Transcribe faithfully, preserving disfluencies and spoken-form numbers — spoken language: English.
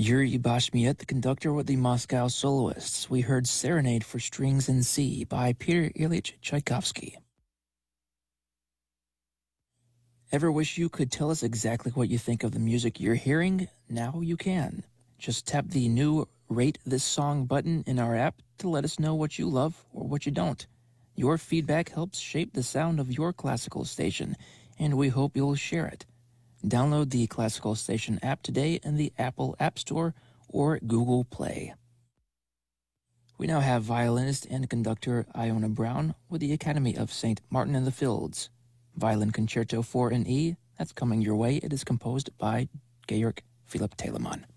Yuri Bashmiet, the conductor with the Moscow Soloists. We heard Serenade for Strings in C by Peter Ilyich Tchaikovsky. Ever wish you could tell us exactly what you think of the music you're hearing? Now you can. Just tap the new Rate This Song button in our app to let us know what you love or what you don't. Your feedback helps shape the sound of your classical station, and we hope you'll share it. Download the Classical Station app today in the Apple App Store or Google Play. We now have violinist and conductor Iona Brown with the Academy of Saint Martin in the Fields. Violin Concerto four in E, that's coming your way. It is composed by Georg Philipp Telemann.